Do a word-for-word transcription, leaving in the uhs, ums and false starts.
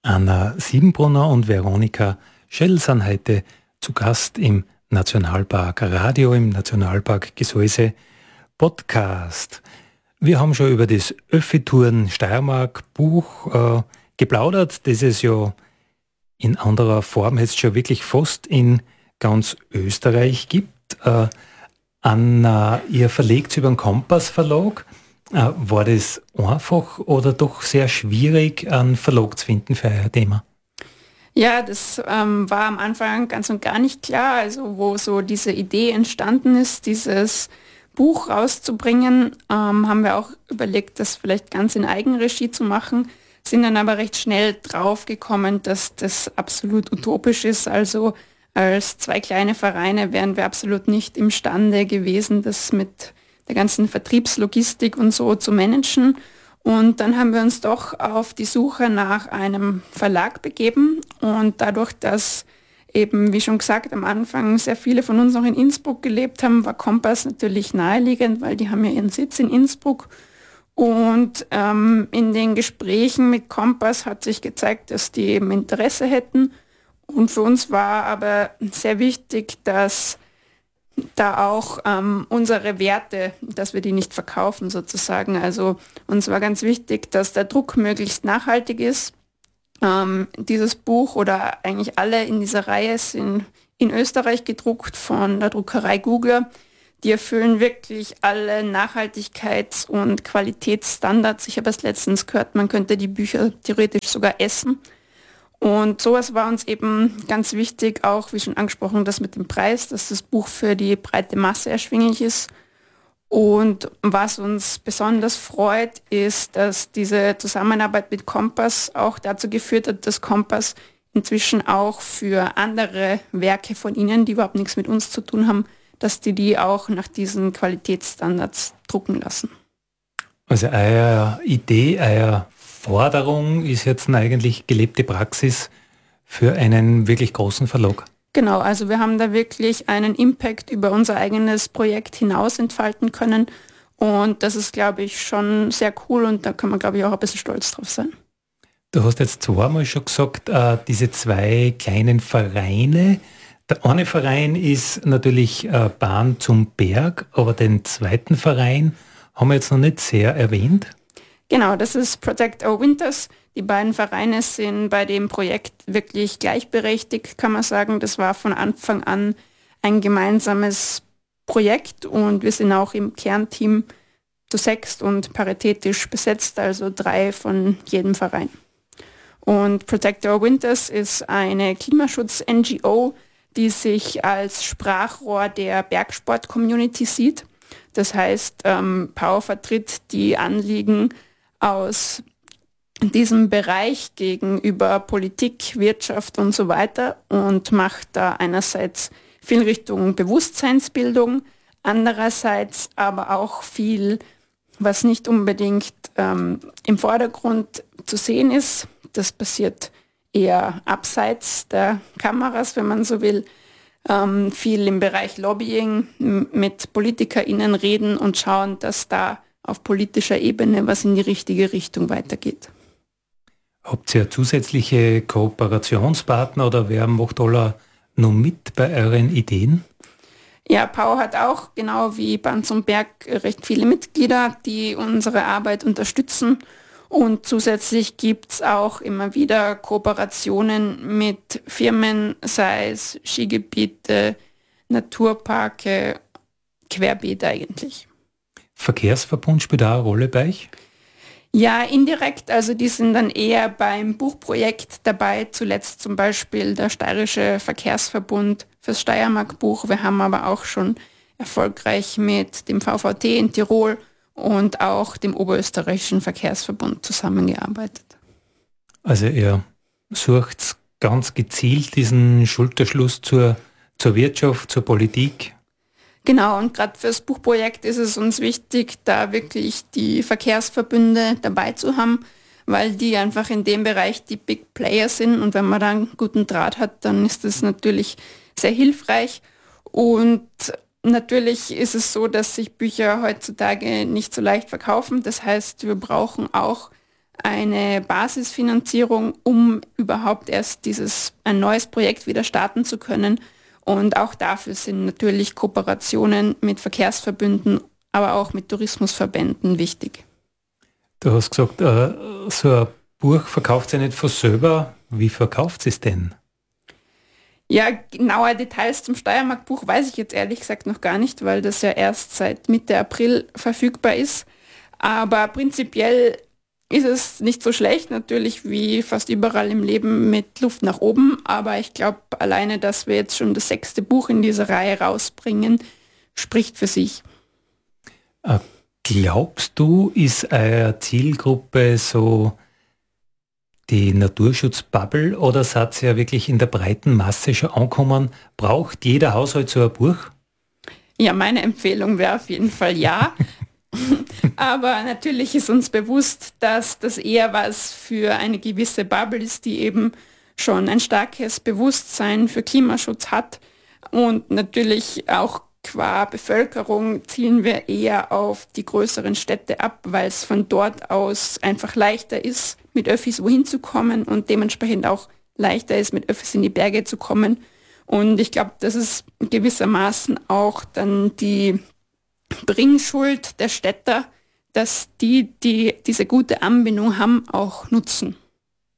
Anna Siebenbrunner und Veronika Schell sind heute zu Gast im Nationalpark Radio, im Nationalpark Gesäuse Podcast. Wir haben schon über das Öffi-Touren Steiermark Buch äh, geplaudert, das es ja in anderer Form jetzt schon wirklich fast in ganz Österreich gibt. Äh, Anna, ihr verlegt über den Kompass Verlag. Äh, war das einfach oder doch sehr schwierig, einen Verlag zu finden für euer Thema? Ja, das ähm, war am Anfang ganz und gar nicht klar. Also wo so diese Idee entstanden ist, dieses Buch rauszubringen, ähm, haben wir auch überlegt, das vielleicht ganz in Eigenregie zu machen, sind dann aber recht schnell draufgekommen, dass das absolut utopisch ist. Also als zwei kleine Vereine wären wir absolut nicht imstande gewesen, das mit der ganzen Vertriebslogistik und so zu managen. Und dann haben wir uns doch auf die Suche nach einem Verlag begeben. Und dadurch, dass eben, wie schon gesagt, am Anfang sehr viele von uns noch in Innsbruck gelebt haben, war Kompass natürlich naheliegend, weil die haben ja ihren Sitz in Innsbruck. Und ähm, in den Gesprächen mit Kompass hat sich gezeigt, dass die eben Interesse hätten. Und für uns war aber sehr wichtig, dass da auch ähm, unsere Werte, dass wir die nicht verkaufen sozusagen. Also uns war ganz wichtig, dass der Druck möglichst nachhaltig ist. Ähm, dieses Buch oder eigentlich alle in dieser Reihe sind in Österreich gedruckt von der Druckerei Gugler. Die erfüllen wirklich alle Nachhaltigkeits- und Qualitätsstandards. Ich habe es letztens gehört, man könnte die Bücher theoretisch sogar essen. Und sowas war uns eben ganz wichtig, auch wie schon angesprochen, das mit dem Preis, dass das Buch für die breite Masse erschwinglich ist. Und was uns besonders freut, ist, dass diese Zusammenarbeit mit Kompass auch dazu geführt hat, dass Kompass inzwischen auch für andere Werke von ihnen, die überhaupt nichts mit uns zu tun haben, dass die die auch nach diesen Qualitätsstandards drucken lassen. Also eure Idee, eure Forderung ist jetzt eigentlich gelebte Praxis für einen wirklich großen Verlag. Genau, also wir haben da wirklich einen Impact über unser eigenes Projekt hinaus entfalten können und das ist, glaube ich, schon sehr cool und da kann man, glaube ich, auch ein bisschen stolz drauf sein. Du hast jetzt zweimal schon gesagt, äh, diese zwei kleinen Vereine. Der eine Verein ist natürlich äh, Bahn zum Berg, aber den zweiten Verein haben wir jetzt noch nicht sehr erwähnt. Genau, das ist Protect Our Winters. Die beiden Vereine sind bei dem Projekt wirklich gleichberechtigt, kann man sagen. Das war von Anfang an ein gemeinsames Projekt und wir sind auch im Kernteam zu sechst und paritätisch besetzt, also drei von jedem Verein. Und Protect Our Winters ist eine Klimaschutz-N G O, die sich als Sprachrohr der Bergsport-Community sieht. Das heißt, ähm, P A U vertritt die Anliegen aus diesem Bereich gegenüber Politik, Wirtschaft und so weiter und macht da einerseits viel Richtung Bewusstseinsbildung, andererseits aber auch viel, was nicht unbedingt ähm, im Vordergrund zu sehen ist. Das passiert eher abseits der Kameras, wenn man so will. Ähm, viel im Bereich Lobbying, m- mit PolitikerInnen reden und schauen, dass da auf politischer Ebene was in die richtige Richtung weitergeht. Habt ihr zusätzliche Kooperationspartner oder wer macht alle noch mit bei euren Ideen? Ja, P A U hat auch, genau wie Bahn zum Berg, recht viele Mitglieder, die unsere Arbeit unterstützen. Und zusätzlich gibt es auch immer wieder Kooperationen mit Firmen, sei es Skigebiete, Naturparke, querbeet eigentlich. Verkehrsverbund spielt auch eine Rolle bei euch? Ja, indirekt, also die sind dann eher beim Buchprojekt dabei, zuletzt zum Beispiel der Steirische Verkehrsverbund fürs Steiermark-Buch. Wir haben aber auch schon erfolgreich mit dem V V T in Tirol und auch dem Oberösterreichischen Verkehrsverbund zusammengearbeitet. Also ihr sucht ganz gezielt diesen Schulterschluss zur, zur Wirtschaft, zur Politik? Genau, und gerade fürs Buchprojekt ist es uns wichtig, da wirklich die Verkehrsverbünde dabei zu haben, weil die einfach in dem Bereich die Big Player sind und wenn man da einen guten Draht hat, dann ist das natürlich sehr hilfreich. Und natürlich ist es so, dass sich Bücher heutzutage nicht so leicht verkaufen. Das heißt, wir brauchen auch eine Basisfinanzierung, um überhaupt erst dieses ein neues Projekt wieder starten zu können. Und auch dafür sind natürlich Kooperationen mit Verkehrsverbünden, aber auch mit Tourismusverbänden wichtig. Du hast gesagt, äh, so ein Buch verkauft ihr nicht von selber. Wie verkauft es denn? Ja, genaue Details zum Steiermark-Buch weiß ich jetzt ehrlich gesagt noch gar nicht, weil das ja erst seit Mitte April verfügbar ist. Aber prinzipiell ist es nicht so schlecht, natürlich wie fast überall im Leben mit Luft nach oben. Aber ich glaube, alleine, dass wir jetzt schon das sechste Buch in dieser Reihe rausbringen, spricht für sich. Äh, glaubst du, ist eure Zielgruppe so die Naturschutzbubble oder seid ihr ja wirklich in der breiten Masse schon angekommen? Braucht jeder Haushalt so ein Buch? Ja, meine Empfehlung wäre auf jeden Fall ja. Aber natürlich ist uns bewusst, dass das eher was für eine gewisse Bubble ist, die eben schon ein starkes Bewusstsein für Klimaschutz hat. Und natürlich auch qua Bevölkerung zielen wir eher auf die größeren Städte ab, weil es von dort aus einfach leichter ist, mit Öffis wohin zu kommen und dementsprechend auch leichter ist, mit Öffis in die Berge zu kommen. Und ich glaube, das ist gewissermaßen auch dann die Bringschuld der Städter, dass die, die diese gute Anbindung haben, auch nutzen.